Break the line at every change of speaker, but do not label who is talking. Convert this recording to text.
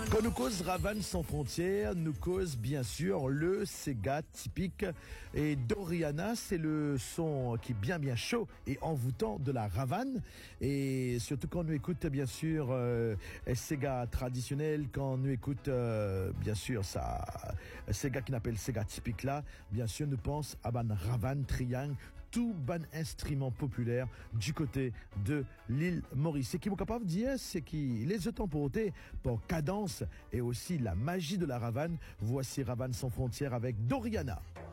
Quand nous cause Ravane sans frontières, nous cause bien sûr le Sega typique. Et Doriana, c'est le son qui est bien chaud et envoûtant de la Ravane. Et surtout quand nous écoute bien sûr Sega traditionnel, quand nous écoute bien sûr ça Sega qui n'appelle Sega typique là, bien sûr nous pense à ban Ravane triangle, tout ban instrument populaire du côté de l'île Maurice. Et qui vous capable de dire, c'est qui les temporalités pour cadence et aussi la magie de la Ravane. Voici Ravane sans frontières avec Doriana.